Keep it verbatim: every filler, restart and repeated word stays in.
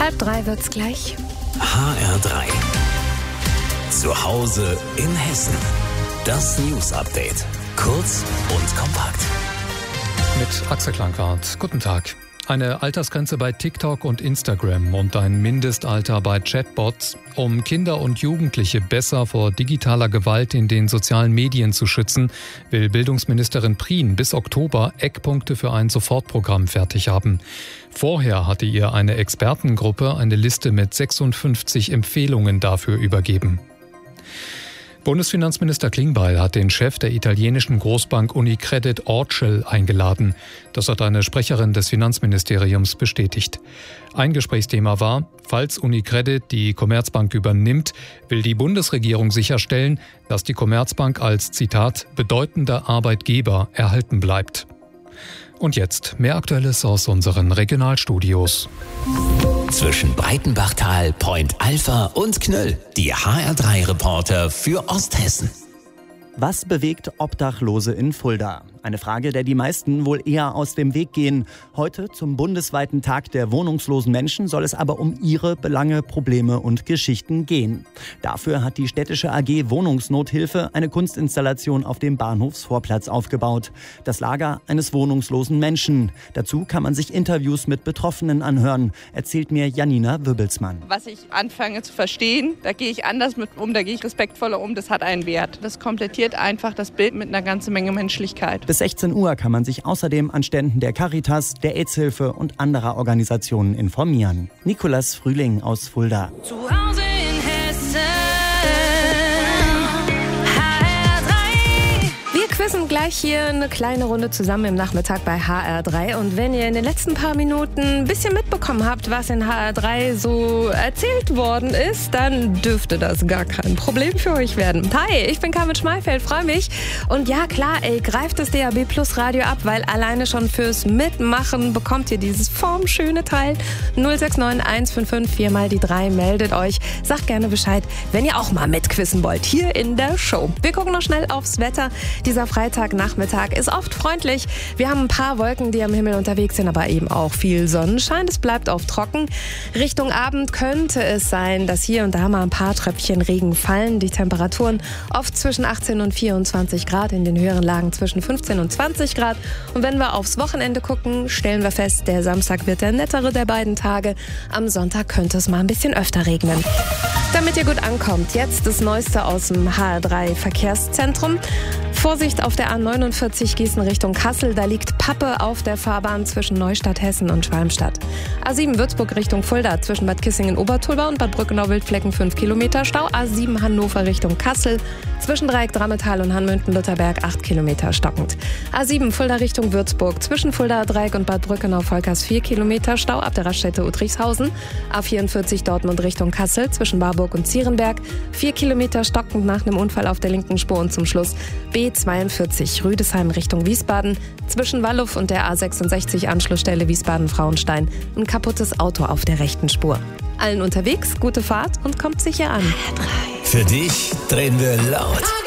Halb drei wird's gleich. H R drei. Zu Hause in Hessen. Das News-Update. Kurz und kompakt. Mit Axel Klankart. Guten Tag. Eine Altersgrenze bei TikTok und Instagram und ein Mindestalter bei Chatbots, um Kinder und Jugendliche besser vor digitaler Gewalt in den sozialen Medien zu schützen, will Bildungsministerin Prien bis Oktober Eckpunkte für ein Sofortprogramm fertig haben. Vorher hatte ihr eine Expertengruppe eine Liste mit sechsundfünfzig Empfehlungen dafür übergeben. Bundesfinanzminister Klingbeil hat den Chef der italienischen Großbank Unicredit Orcel eingeladen. Das hat eine Sprecherin des Finanzministeriums bestätigt. Ein Gesprächsthema war, falls Unicredit die Commerzbank übernimmt, will die Bundesregierung sicherstellen, dass die Commerzbank als, Zitat, bedeutender Arbeitgeber erhalten bleibt. Und jetzt mehr Aktuelles aus unseren Regionalstudios. Zwischen Breitenbachtal, Point Alpha und Knöll. Die H R drei Reporter für Osthessen. Was bewegt Obdachlose in Fulda? Eine Frage, der die meisten wohl eher aus dem Weg gehen. Heute zum bundesweiten Tag der wohnungslosen Menschen soll es aber um ihre Belange, Probleme und Geschichten gehen. Dafür hat die städtische A G Wohnungsnothilfe eine Kunstinstallation auf dem Bahnhofsvorplatz aufgebaut. Das Lager eines wohnungslosen Menschen. Dazu kann man sich Interviews mit Betroffenen anhören, erzählt mir Janina Wibbelsmann. Was ich anfange zu verstehen, da gehe ich anders mit um, da gehe ich respektvoller um, das hat einen Wert. Das komplettiert einfach das Bild mit einer ganzen Menge Menschlichkeit. Bis sechzehn Uhr kann man sich außerdem an Ständen der Caritas, der AIDS-Hilfe und anderer Organisationen informieren. Nikolas Frühling aus Fulda. Zu Hause in Hessen. H R drei. Wir quizzen gleich hier eine kleine Runde zusammen im Nachmittag bei H R drei. Und wenn ihr in den letzten paar Minuten ein bisschen mitbekommen habt, was in H R drei so erzählt worden ist, dann dürfte das gar kein Problem für euch werden. Hi, ich bin Carmen Schmeifeld, freue mich. Und ja, klar, ey, greift das D A B Plus Radio ab, weil alleine schon fürs Mitmachen bekommt ihr dieses formschöne Teil. null sechs neun eins fünf fünf vier mal die drei, meldet euch. Sagt gerne Bescheid, wenn ihr auch mal mitquissen wollt, hier in der Show. Wir gucken noch schnell aufs Wetter. Dieser Freitagnachmittag ist oft freundlich. Wir haben ein paar Wolken, die am Himmel unterwegs sind, aber eben auch viel Sonnenschein. Es bleibt oft trocken. Richtung Abend könnte es sein, dass hier und da mal ein paar Tröpfchen Regen fallen. Die Temperaturen oft zwischen achtzehn und vierundzwanzig Grad, in den höheren Lagen zwischen fünfzehn und zwanzig Grad. Und wenn wir aufs Wochenende gucken, stellen wir fest, der Samstag wird der nettere der beiden Tage. Am Sonntag könnte es mal ein bisschen öfter regnen. Damit ihr gut ankommt, jetzt das Neueste aus dem H R drei Verkehrszentrum. Vorsicht auf der A neunundvierzig Gießen Richtung Kassel, da liegt Pappe auf der Fahrbahn zwischen Neustadt Hessen und Schwalmstadt. A sieben Würzburg Richtung Fulda, zwischen Bad Kissingen-Obertulba und Bad Brückenau-Wildflecken fünf Kilometer Stau. A sieben Hannover Richtung Kassel, zwischen Dreieck Drammetal und Hanmünden-Lutherberg acht Kilometer stockend. A sieben Fulda Richtung Würzburg, zwischen Fulda Dreieck und Bad Brückenau-Volkers vier Kilometer Stau ab der Raststätte Uttrichshausen. A vierundvierzig Dortmund Richtung Kassel, zwischen Barburg und Zierenberg vier Kilometer stockend nach einem Unfall auf der linken Spur. Und zum Schluss B zweiundvierzig Rüdesheim Richtung Wiesbaden, zwischen Walluff und der A sechsundsechzig Anschlussstelle Wiesbaden-Frauenstein ein kaputtes Auto auf der rechten Spur. Allen unterwegs, gute Fahrt und kommt sicher an. Für dich drehen wir laut.